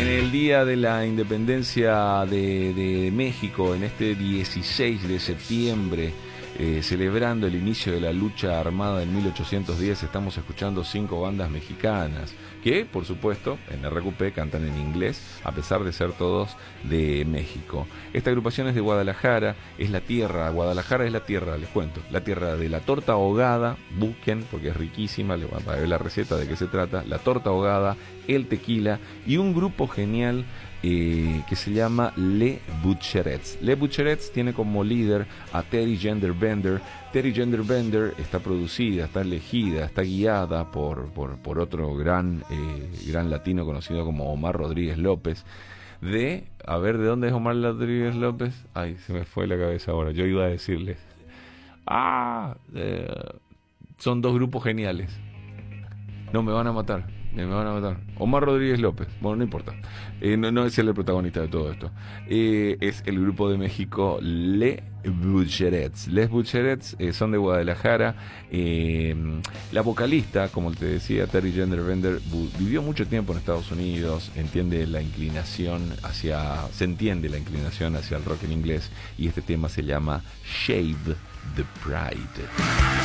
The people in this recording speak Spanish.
En el Día de la Independencia de México, en este 16 de septiembre, celebrando el inicio de la lucha armada en 1810, estamos escuchando 5 bandas mexicanas que, por supuesto, en RQP cantan en inglés, a pesar de ser todos de México. Esta agrupación es de Guadalajara, Guadalajara es la tierra, les cuento, la tierra de la torta ahogada, busquen, porque es riquísima, les voy a ver la receta de qué se trata, la torta ahogada, el tequila y un grupo genial que se llama Les Butcherettes. Les Butcherettes tiene como líder a Teddy Genderbender. Teddy Genderbender está producida, está elegida, está guiada por otro gran latino conocido como Omar Rodríguez López. ¿de dónde es Omar Rodríguez López? Ay, se me fue la cabeza ahora. Yo iba a decirles. Son 2 grupos geniales. No, me van a matar. Omar Rodríguez López. Bueno, no importa. No es él el protagonista de todo esto. Es el grupo de México Les Butcherettes. Les Butcherettes son de Guadalajara. La vocalista, como te decía, Teddy Genderbender, vivió mucho tiempo en Estados Unidos. Se entiende la inclinación hacia el rock en inglés. Y este tema se llama Shave the Pride.